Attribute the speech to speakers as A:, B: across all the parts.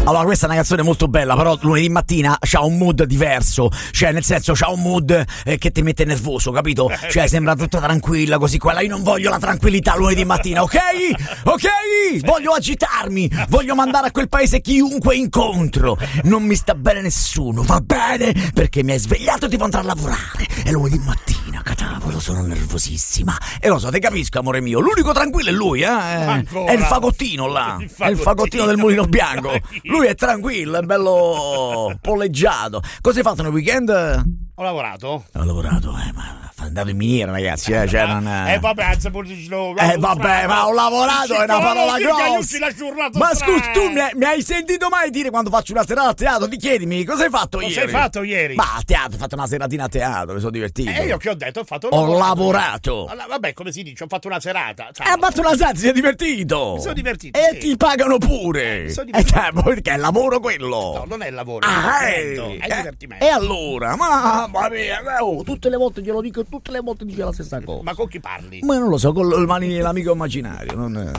A: Allora, questa è una canzone molto bella, però lunedì mattina c'ha un mood diverso, cioè nel senso c'ha un mood che ti mette nervoso, capito? Cioè sembra tutta tranquilla così quella. Io non voglio la tranquillità lunedì mattina, ok? Voglio agitarmi, voglio mandare a quel paese chiunque incontro. Non mi sta bene nessuno, va bene? Perché mi hai svegliato e devo andare a lavorare. E lunedì mattina, cavolo, sono nervosissima. E lo so, te capisco, amore mio. L'unico tranquillo è lui, È il fagottino là. È il fagottino del Mulino Bianco. Lui è tranquillo, è bello polleggiato. Cosa hai fatto nel weekend?
B: Ho lavorato,
A: ma andato in miniera, ragazzi, cioè non
B: vabbè,
A: ma ho lavorato, è una parola grossa. Ma scusa, tu mi hai sentito mai dire quando faccio una serata a teatro? Ti chiedimi, cosa hai fatto ieri?
B: Cosa hai fatto ieri?
A: Ma a teatro, ho fatto una seratina a teatro, mi sono divertito.
B: E io che ho detto?
A: Ho lavorato.
B: Vabbè, come si dice, ho fatto una serata.
A: Hai fatto una serata, ti sei divertito?
B: Mi sono divertito,
A: e
B: sì.
A: ti pagano pure. Perché è il lavoro quello.
B: No, non è il lavoro, è divertimento.
A: E allora, mamma mia, tutte le volte glielo dico, tutte le volte dice la stessa cosa.
B: Ma con chi parli?
A: Ma non lo so, con l'amico immaginario.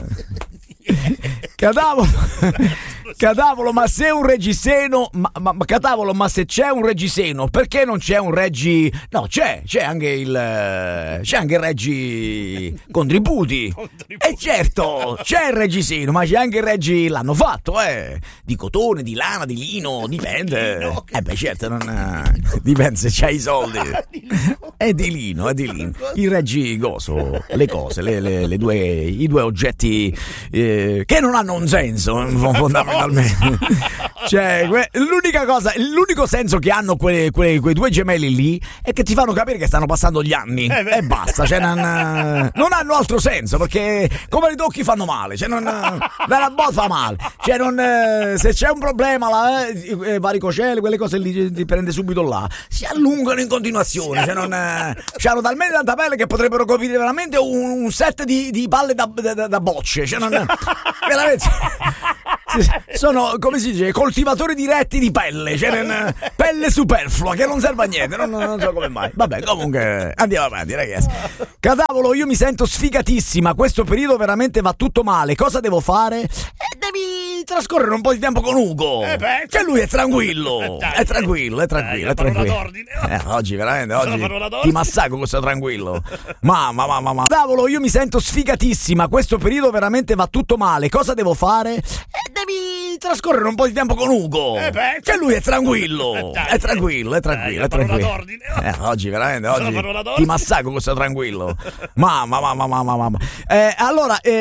A: Cadavolo, ma se un reggiseno, cadavolo, ma se c'è un reggiseno, perché non c'è un reggi? No, c'è anche il reggi contributi. E certo, c'è il reggiseno, ma c'è anche il reggi, l'hanno fatto, di cotone, di lana, di lino, dipende. Certo, dipende se c'hai i soldi. È di lino. Il reggi gozo, le cose, i due oggetti che non hanno un senso fondamentalmente. Cioè, l'unico senso che hanno quei due gemelli lì è che ti fanno capire che stanno passando gli anni e basta, cioè non hanno altro senso, perché come li tocchi fanno male, cioè la botta fa male, cioè se c'è un problema varicocele, quelle cose lì ti prende subito là, si allungano in continuazione, cioè c'hanno talmente tanta pelle che potrebbero coprire veramente un set di palle da bocce, cioè veramente sono, come si dice, coltivatori diretti di pelle, cioè pelle superflua che non serve a niente, non so come mai. Vabbè, comunque andiamo avanti, ragazzi. Cadavolo, io mi sento sfigatissima, questo periodo veramente va tutto male, cosa devo fare? Devi trascorrere un po' di tempo con Ugo, cioè lui è tranquillo. Oggi veramente ti massacro questo tranquillo. Mamma. Cadavolo, io mi sento sfigatissima, questo periodo veramente va tutto male, cosa devo fare? Devi trascorrere un po' di tempo con Ugo, cioè lui è tranquillo. Oggi veramente ti massacro questo tranquillo. Mamma. Allora